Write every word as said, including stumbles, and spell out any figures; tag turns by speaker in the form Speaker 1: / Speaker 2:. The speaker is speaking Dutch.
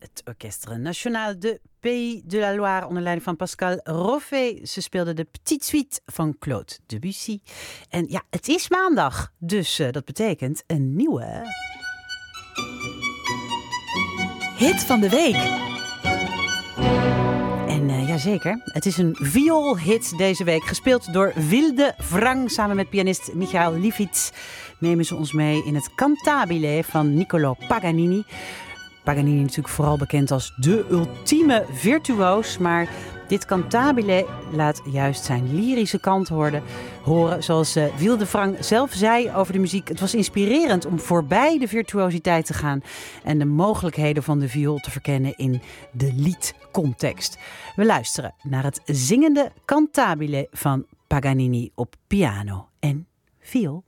Speaker 1: het Orchestre National de Pays de la Loire onder leiding van Pascal Roffé. Ze speelde de Petite Suite van Claude Debussy. En ja, het is maandag, dus uh, dat betekent een nieuwe...
Speaker 2: Hit van de week.
Speaker 1: En uh, jazeker, het is een vioolhit deze week. Gespeeld door Wilde Wrang. Samen met pianist Michael Lifitz nemen ze ons mee in het Cantabile van Niccolò Paganini. Paganini natuurlijk vooral bekend als de ultieme virtuoos. Maar dit Cantabile laat juist zijn lyrische kant horen. horen zoals uh, Wilde Wrang zelf zei over de muziek. Het was inspirerend om voorbij de virtuositeit te gaan en de mogelijkheden van de viool te verkennen in de liedcontext. We luisteren naar het zingende Cantabile van Paganini op piano en viool.